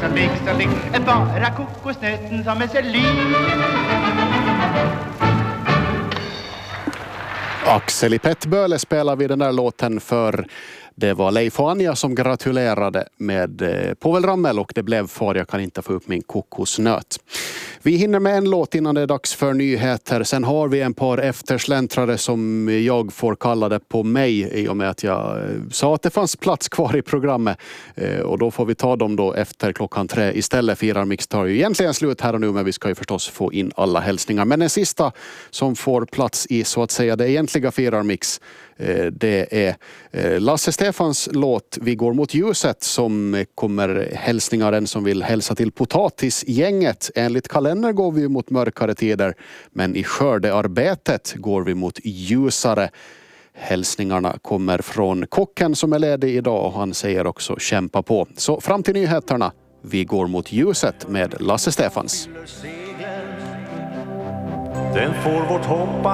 Pixelix, bara kokosnöten som är så liten. Axel i Pettböle spelar vi den där låten för. Det var Leif och Anja som gratulerade med Povel Ramel och det blev Far jag kan inte få upp min kokosnöt. Vi hinner med en låt innan det är dags för nyheter. Sen har vi en par eftersläntrare som jag får kalla det på mig i och med att jag sa att det fanns plats kvar i programmet. Och då får vi ta dem då efter 3:00 istället. Firarmix tar ju egentligen slut här och nu, men vi ska ju förstås få in alla hälsningar. Men den sista som får plats i så att säga det egentliga Firarmix, det är Lasse Stefans låt Vi går mot ljuset som kommer hälsningar en som vill hälsa till potatisgänget. Enligt kalender går vi mot mörkare tider, men i skördearbetet går vi mot ljusare. Hälsningarna kommer från kocken som är ledig idag och han säger också kämpa på. Så fram till nyheterna, Vi går mot ljuset med Lasse Stefans. Den får vårt hopp